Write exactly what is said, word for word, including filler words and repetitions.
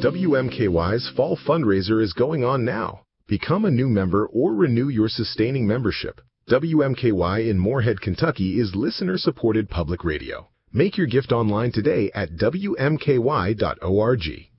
W M K Y's fall fundraiser is going on now. Become a new member or renew your sustaining membership. W M K Y in Moorhead, Kentucky is listener-supported public radio. Make your gift online today at W M K Y dot org.